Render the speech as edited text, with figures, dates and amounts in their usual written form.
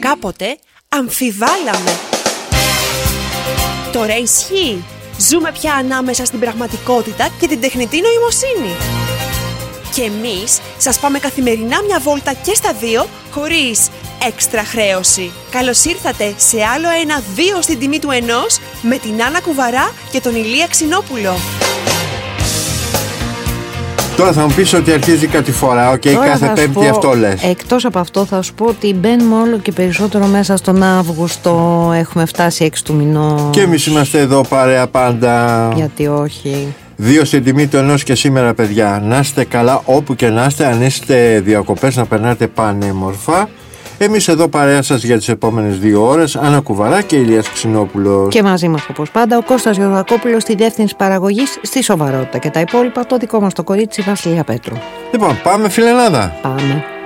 κάποτε αμφιβάλαμε. Τώρα ισχύει. Ζούμε πια ανάμεσα στην πραγματικότητα και την τεχνητή νοημοσύνη. Και εμείς σας πάμε καθημερινά μια βόλτα και στα δύο, χωρίς έξτρα χρέωση. Καλώς ήρθατε σε άλλο ένα 2 στην τιμή του 1 με την Άννα Κουβαρά και τον Ηλία Ξινόπουλο. Τώρα θα μου πεις ότι αρχίζει κάτι φορά, κάθε Πέμπτη αυτό λες. Εκτός από αυτό θα σου πω ότι μπαίνουμε όλο και περισσότερο μέσα στον Αύγουστο. Έχουμε φτάσει 6 του μηνός. Και εμείς είμαστε εδώ παρέα πάντα. Γιατί όχι. 2 στην τιμή του 1 και σήμερα, παιδιά. Να είστε καλά όπου και να είστε. Αν είστε διακοπές, να περνάτε πανέμορφα. Εμείς εδώ παρέα σας για τις επόμενες 2 ώρες, Άννα Κουβαρά και Ηλίας Ξινόπουλος. Και μαζί μας όπως πάντα ο Κώστας Γεωργακόπουλος στη διεύθυνση παραγωγής, στη σοβαρότητα, και τα υπόλοιπα το δικό μας το κορίτσι Βασιλεία Πέτρου. Λοιπόν, πάμε φιλενάδα. Πάμε.